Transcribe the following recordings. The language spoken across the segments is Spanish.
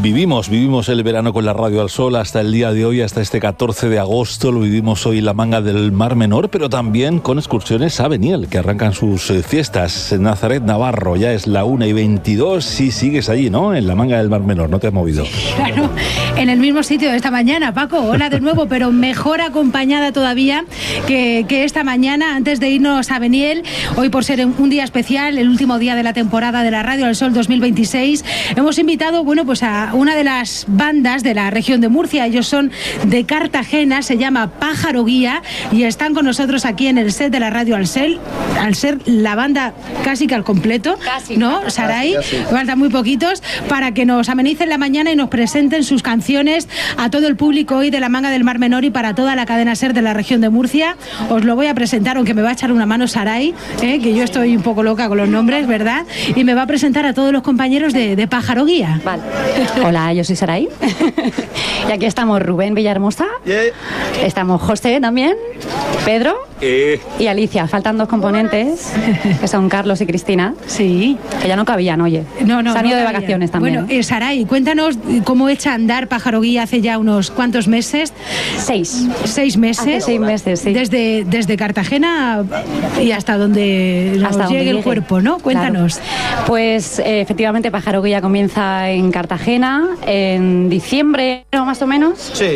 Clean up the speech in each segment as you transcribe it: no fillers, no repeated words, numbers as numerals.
Vivimos el verano con la radio al sol hasta el día de hoy, hasta este 14 de agosto. Lo vivimos hoy en la Manga del Mar Menor, pero también con excursiones a Beniel, que arrancan sus fiestas. Nazaret Navarro, ya es la 1:22 y sigues allí, ¿no? En la Manga del Mar Menor, no te has movido. Claro, en el mismo sitio de esta mañana, Paco. Hola de nuevo, pero mejor acompañada todavía que esta mañana, antes de irnos a Beniel. Hoy, por ser un día especial, el último día de la temporada de la Radio al Sol 2026, hemos invitado, bueno, pues a una de las bandas de la región de Murcia. Ellos son de Cartagena, se llama Pájaro Guía y están con nosotros aquí en el set de la Radio al ser la banda casi que al completo, casi, ¿no, Saray? Faltan muy poquitos para que nos amenicen la mañana y nos presenten sus canciones a todo el público hoy de la Manga del Mar Menor y para toda la cadena SER de la región de Murcia. Os lo voy a presentar, aunque me va a echar una mano Saray, que yo estoy un poco loca con los nombres, ¿verdad? Y me va a presentar a todos los compañeros de Pájaro Guía. Vale. Hola, yo soy Saray. Y aquí estamos Rubén Villahermosa. Yeah. Estamos José también, Pedro y Alicia. Faltan dos componentes, que son Carlos y Cristina. Sí. Que ya no cabían, oye. No, se han ido de vacaciones también. Bueno, Saray, cuéntanos cómo echa a andar Pájaro Guía hace ya unos cuantos meses. 6 meses. Hace 6 meses, sí. Desde Cartagena y hasta donde nos llegue el cuerpo, ¿no? Cuéntanos. Claro. Pues efectivamente Pájaro Guía comienza en Cartagena en diciembre, ¿no? Más o menos. Sí.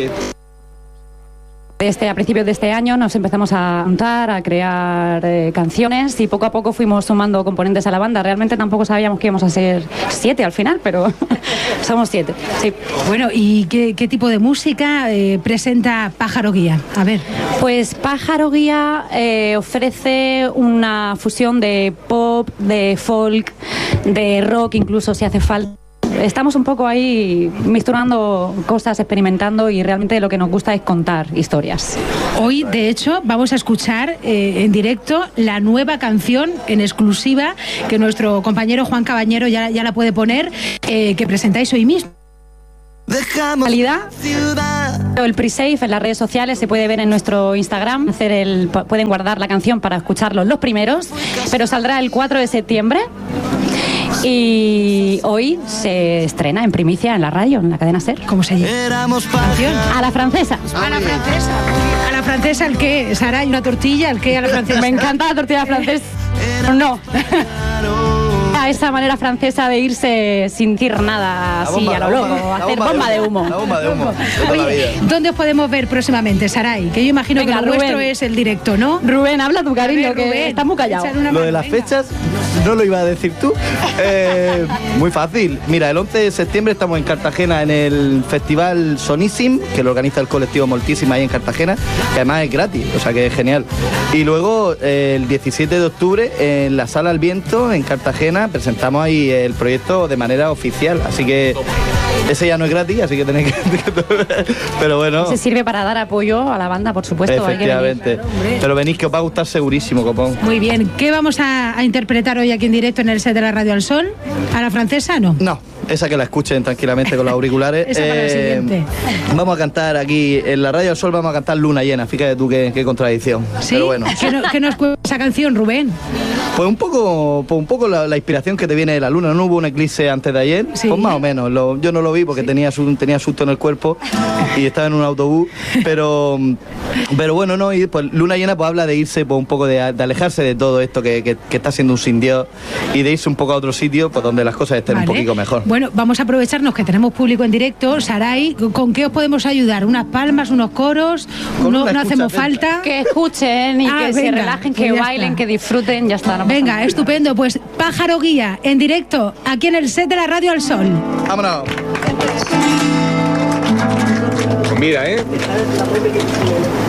A principios de este año nos empezamos a juntar, a crear canciones y poco a poco fuimos sumando componentes a la banda. Realmente tampoco sabíamos que íbamos a ser 7 al final, pero somos 7. Sí. Bueno, ¿y qué tipo de música presenta Pájaro Guía? A ver. Pues Pájaro Guía ofrece una fusión de pop, de folk, de rock, incluso si hace falta. Estamos un poco ahí misturando cosas, experimentando y realmente lo que nos gusta es contar historias. Hoy, de hecho, vamos a escuchar en directo la nueva canción en exclusiva que nuestro compañero Juan Cabañero ya la puede poner, que presentáis hoy mismo. El pre-save en las redes sociales se puede ver en nuestro Instagram. Pueden guardar la canción para escucharlos los primeros, pero saldrá el 4 de septiembre. Y hoy se estrena en primicia en la radio, en la cadena SER. ¿Cómo se llama? A la francesa. A la francesa. ¿A la francesa el qué? ¿Sara y una tortilla? ¿El qué a la francesa? Me encanta la tortilla francesa. No. A esa manera francesa de irse sin decir nada así a lo loco, hacer bomba de humo. La bomba de humo. Oye, ¿dónde os podemos ver próximamente, Saray? Que yo imagino que lo vuestro es el directo, ¿no? Rubén, habla tu cariño, que Rubén, estás muy callado. Lo de las fechas no lo iba a decir tú. Muy fácil. Mira, el 11 de septiembre estamos en Cartagena en el Festival Soníssim, que lo organiza el colectivo Moltísima ahí en Cartagena, que además es gratis, o sea que es genial. Y luego el 17 de octubre en la Sala al Viento en Cartagena presentamos ahí el proyecto de manera oficial, así que ese ya no es gratis, así que tenéis que... Pero bueno... Se sirve para dar apoyo a la banda, por supuesto. Efectivamente. Hay que venir. Pero venís, que os va a gustar segurísimo, copón. Muy bien. ¿Qué vamos a interpretar hoy aquí en directo en el set de la Radio al Sol? ¿A la francesa no? No. Esa que la escuchen tranquilamente con los auriculares. Esa para la siguiente. Vamos a cantar aquí en la Radio al Sol, vamos a cantar Luna Llena. Fíjate tú qué contradicción. ¿Sí? Pero bueno. ¿Qué nos cuenta esa canción, Rubén? Pues un poco la inspiración que te viene de la luna. ¿No hubo un eclipse antes de ayer? Sí. Pues más o menos. Yo no lo vi porque tenía susto en el cuerpo y estaba en un autobús. Pero bueno, no. Y pues Luna Llena pues habla de irse, pues un poco de alejarse de todo esto que está siendo un sin Dios y de irse un poco a otro sitio pues donde las cosas estén un poquito mejor. Bueno, vamos a aprovecharnos que tenemos público en directo. Saray, ¿con qué os podemos ayudar? ¿Unas palmas, unos coros? No hacemos falta. Que escuchen y que se relajen, que bailen, que disfruten, ya está. Venga, estupendo. Pues Pájaro Guía en directo aquí en el set de la Radio al Sol. ¡Vámonos! Mira,